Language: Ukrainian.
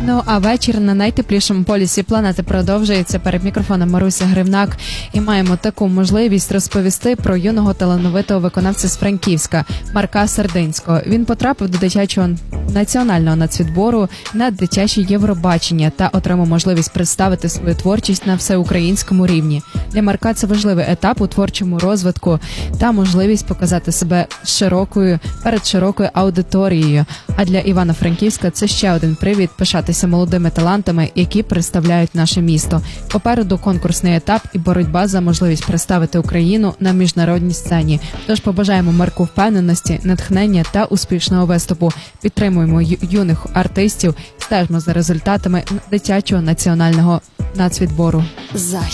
Ну, а вечір на найтеплішому полюсі планети продовжується. Перед мікрофоном Маруся Гривнак. І маємо таку можливість розповісти про юного талановитого виконавця з Франківська Марка Сердинського. Він потрапив до дитячого національного нацвідбору на дитяче Євробачення та отримав можливість представити свою творчість на всеукраїнському рівні. Для Марка це важливий етап у творчому розвитку та можливість показати себе перед широкою аудиторією. А для Івано-Франківська це ще один привід пишатися молодими талантами, які представляють наше місто. Попереду конкурсний етап і боротьба за можливість представити Україну на міжнародній сцені. Тож побажаємо Марку впевненості, натхнення та успішного виступу. Підтримуємо юних артистів, стежимо за результатами дитячого національного нацвідбору.